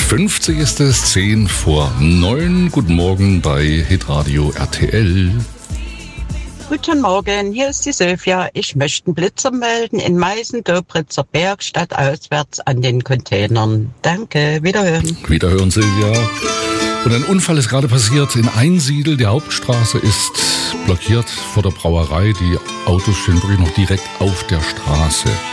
8.50 ist es, 10 vor 9. Guten Morgen bei Hitradio RTL. Guten Morgen, hier ist die Sylvia. Ich möchte einen Blitzer melden in Meißen-Döbritzer Berg, stadtauswärts an den Containern. Danke, wiederhören. Wiederhören, Silvia. Und ein Unfall ist gerade passiert in Einsiedel. Die Hauptstraße ist blockiert vor der Brauerei. Die Autos stehen wirklich noch direkt auf der Straße.